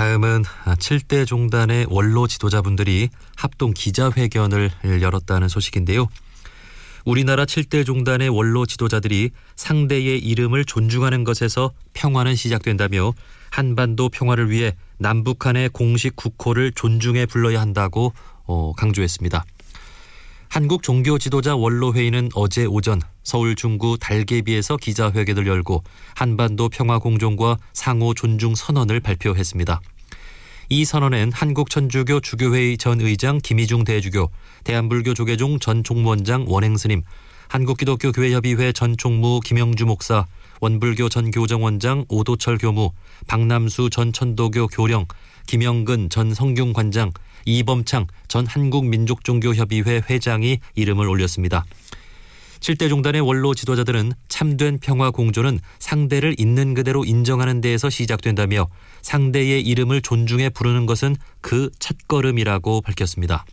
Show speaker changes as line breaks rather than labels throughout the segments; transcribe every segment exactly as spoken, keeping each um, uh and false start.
다음은 칠 대 종단의 원로 지도자분들이 합동 기자회견을 열었다는 소식인데요. 우리나라 칠 대 종단의 원로 지도자들이 상대의 이름을 존중하는 것에서 평화는 시작된다며 한반도 평화를 위해 남북한의 공식 국호를 존중해 불러야 한다고 강조했습니다. 한국 종교 지도자 원로회의는 어제 오전 서울 중구 달개비에서 기자회견을 열고 한반도 평화 공존과 상호 존중 선언을 발표했습니다. 이 선언엔 한국천주교 주교회의 전 의장 김희중 대주교, 대한불교 조계종 전 총무원장 원행스님, 한국기독교교회협의회 전 총무 김영주 목사, 원불교 전 교정원장 오도철 교무, 박남수 전 천도교 교령, 김영근 전 성균관장, 이범창 전 한국민족종교협의회 회장이 이름을 올렸습니다. 칠 대 종단의 원로 지도자들은 참된 평화 공존은 상대를 있는 그대로 인정하는 데에서 시작된다며 상대의 이름을 존중해 부르는 것은 그 첫걸음이라고 밝혔습니다.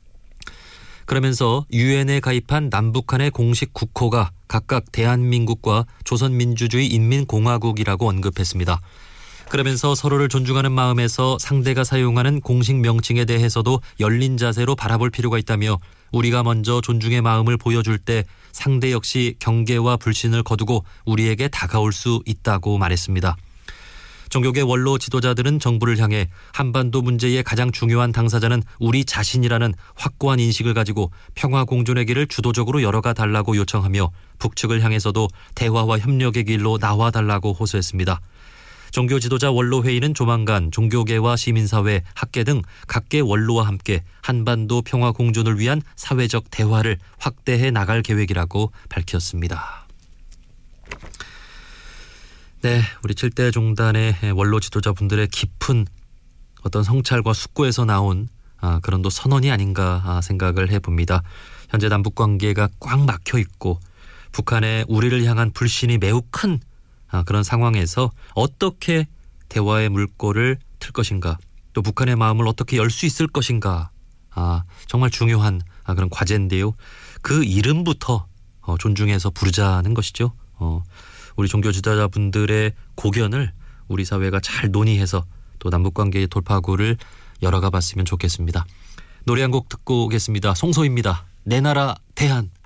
그러면서 유엔에 가입한 남북한의 공식 국호가 각각 대한민국과 조선민주주의 인민공화국이라고 언급했습니다. 그러면서 서로를 존중하는 마음에서 상대가 사용하는 공식 명칭에 대해서도 열린 자세로 바라볼 필요가 있다며 우리가 먼저 존중의 마음을 보여줄 때 상대 역시 경계와 불신을 거두고 우리에게 다가올 수 있다고 말했습니다. 종교계 원로 지도자들은 정부를 향해 한반도 문제의 가장 중요한 당사자는 우리 자신이라는 확고한 인식을 가지고 평화 공존의 길을 주도적으로 열어가 달라고 요청하며 북측을 향해서도 대화와 협력의 길로 나와 달라고 호소했습니다. 종교 지도자 원로회의는 조만간 종교계와 시민사회, 학계 등 각계 원로와 함께 한반도 평화 공존을 위한 사회적 대화를 확대해 나갈 계획이라고 밝혔습니다. 네, 우리 칠 대 종단의 원로 지도자분들의 깊은 어떤 성찰과 숙고에서 나온 아, 그런 또 선언이 아닌가 생각을 해봅니다. 현재 남북관계가 꽉 막혀 있고 북한의 우리를 향한 불신이 매우 큰 아, 그런 상황에서 어떻게 대화의 물꼬를 틀 것인가, 또 북한의 마음을 어떻게 열 수 있을 것인가, 아, 정말 중요한 아, 그런 과제인데요. 그 이름부터 어, 존중해서 부르자는 것이죠. 어, 우리 종교 지도자분들의 고견을 우리 사회가 잘 논의해서 또 남북관계의 돌파구를 열어가 봤으면 좋겠습니다. 노래 한 곡 듣고 오겠습니다. 송소희입니다. 내 나라 대한.